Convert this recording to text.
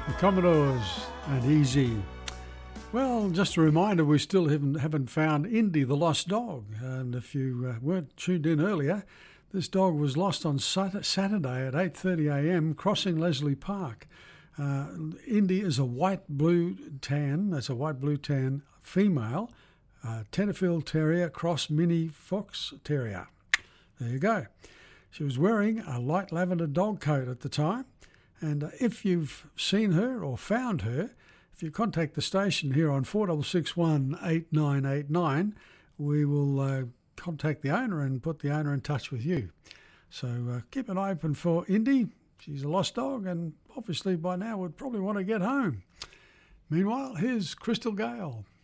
The Commodores and Easy. Well, just a reminder, we still haven't found Indy, the lost dog. And if you weren't tuned in earlier, this dog was lost on Saturday at 8:30 a.m. crossing Leslie Park. Indy is a white-blue tan. That's a white-blue tan female, Tenterfield Terrier cross mini fox terrier. There you go. She was wearing a light lavender dog coat at the time. And if you've seen her or found her, if you contact the station here on 4661 8989, we will contact the owner and put the owner in touch with you. So keep an eye open for Indy. She's a lost dog and obviously by now would probably want to get home. Meanwhile, here's Crystal Gale.